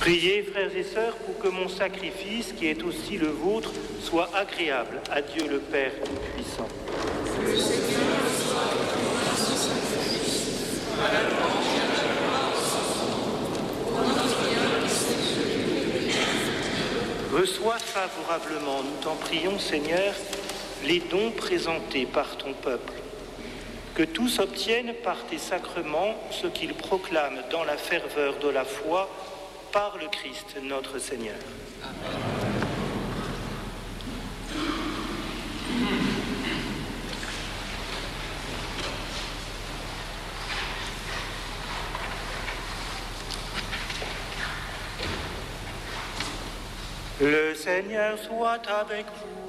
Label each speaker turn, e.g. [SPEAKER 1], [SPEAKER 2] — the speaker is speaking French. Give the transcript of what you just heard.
[SPEAKER 1] Priez, frères et sœurs, pour que mon sacrifice, qui est aussi le vôtre, soit agréable à Dieu le Père Tout-Puissant.
[SPEAKER 2] Le Seigneur reçoit ce sacrifice, à la louange et à la gloire de son nom, pour notre bien et celui de l'Église.
[SPEAKER 1] Reçois favorablement, nous t'en prions, Seigneur, les dons présentés par ton peuple. Que tous obtiennent par tes sacrements ce qu'ils proclament dans la ferveur de la foi par le Christ notre Seigneur. Amen. Le Seigneur soit avec vous.